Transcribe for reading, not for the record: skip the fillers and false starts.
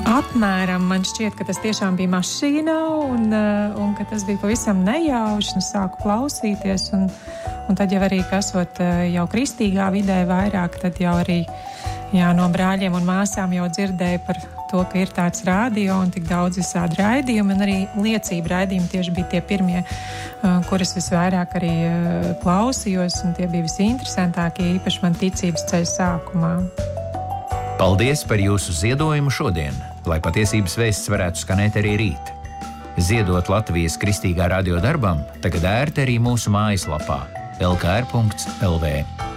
Apmēram man šķiet, ka tas tiešām bija mašīnā un ka tas bija pavisam nejauši, un sāku klausīties, un tad jau arī, ka esot jau kristīgā vidē vairāk, tad jau arī no brāļiem un māsām jau dzirdēju par to, ka ir tāds radio un tik daudz visādi raidījumi, un arī liecību raidījumi tieši bija tie pirmie, kuras visvairāk arī klausījos, un tie bija visinteresantākie, īpaši man ticības ceļa sākumā. Paldies par jūsu ziedojumu šodien, lai patiesības vēsts varētu skanēt arī rīt. Ziedot Latvijas Kristīgā radio darbam tagad ērti arī mūsu mājaslapā lkr.lv.